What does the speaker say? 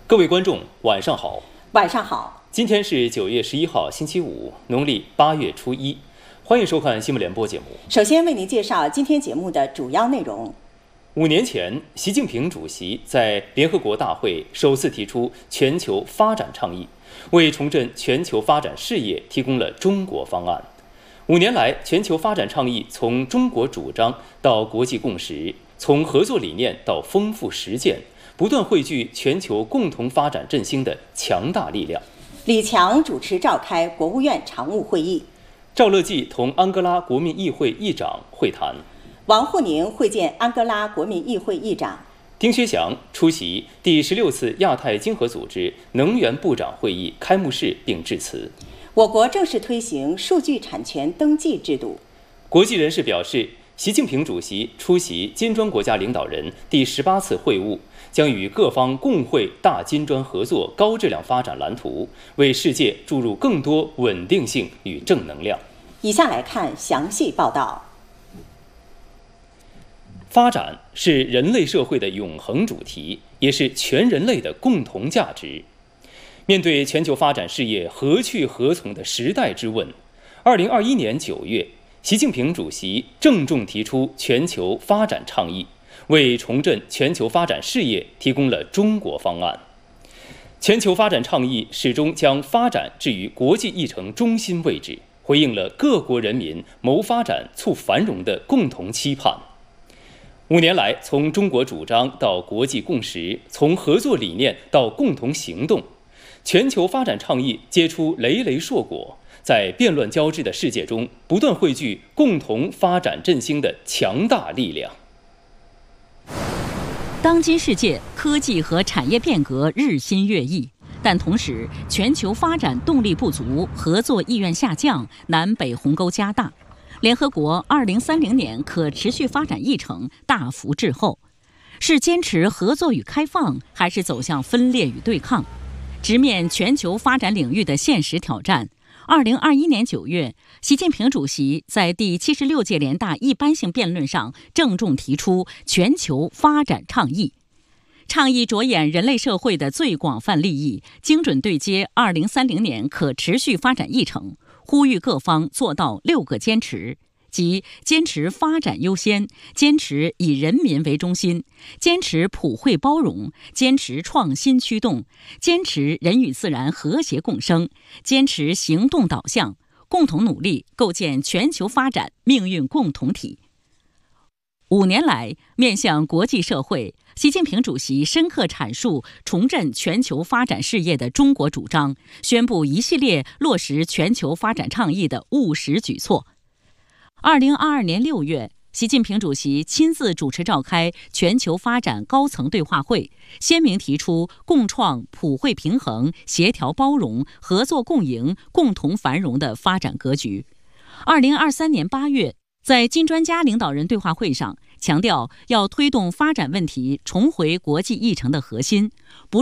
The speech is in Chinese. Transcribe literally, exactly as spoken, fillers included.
各位观众，晚上好。 晚上好。 今天是九月十一号，星期五，农历八月初一。欢迎收看新闻联播节目。 首先为您介绍今天节目的主要内容。 五年前，习近平主席在联合国大会首次提出全球发展倡议，为重振全球发展事业提供了中国方案。五年来，全球发展倡议从中国主张到国际共识，从合作理念到丰富实践，不断汇聚全球共同发展振兴的强大力量。 李强主持召开国务院常务会议， 赵乐际同安哥拉国民议会议长会谈， 王沪宁会见安哥拉国民议会议长， 丁薛祥出席第十六次亚太经合组织能源部长会议开幕式并致辞。 我国正式推行数据产权登记制度。 国际人士表示，习近平主席出席金砖国家领导人第十八次会晤，将与各方共绘大金砖合作高质量发展蓝图，为世界注入更多稳定性与正能量。 以下来看详细报道。 发展是人类社会的永恒主题，也是全人类的共同价值。面对全球发展事业何去何从的时代之问，二零二一年九月，习近平主席郑重提出全球发展倡议，为重振全球发展事业提供了中国方案。全球发展倡议始终将发展置于国际议程中心位置，回应了各国人民谋发展促繁荣的共同期盼。五年来，从中国主张到国际共识，从合作理念到共同行动，全球发展倡议结出累累硕果，在变乱交织的世界中，不断汇聚共同发展振兴的强大力量。 当今世界科技和产业变革日新月异，但同时全球发展动力不足，合作意愿下降，南北鸿沟加大。联合国二零三零年可持续发展议程大幅滞后，是坚持合作与开放，还是走向分裂与对抗？直面全球发展领域的现实挑战，二零二一年九月，习近平主席在第七十六届联大一般性辩论上郑重提出全球发展倡议。倡议着眼人类社会的最广泛利益，精准对接二零三零年可持续发展议程，呼吁各方做到六个坚持，即坚持发展优先，坚持以人民为中心，坚持普惠包容，坚持创新驱动，坚持人与自然和谐共生，坚持行动导向，共同努力构建全球发展命运共同体。五年来，面向国际社会，习近平主席深刻阐述重振全球发展事业的中国主张，宣布一系列落实全球发展倡议的务实举措。二零二二年六月，习近平主席亲自主持召开全球发展高层对话会，鲜明提出共创普惠平衡、协调包容、合作共赢、共同繁荣的发展格局。二零二三年八月，在金砖加领导人对话会上，强调要推动发展问题重回国际议程的核心，不